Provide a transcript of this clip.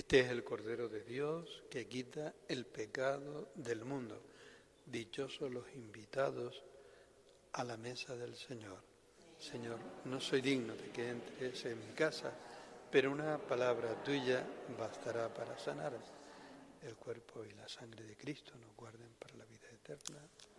Este es el Cordero de Dios que quita el pecado del mundo. Dichosos los invitados a la mesa del Señor. Señor, no soy digno de que entres en mi casa, pero una palabra tuya bastará para sanar. El cuerpo y la sangre de Cristo nos guarden para la vida eterna.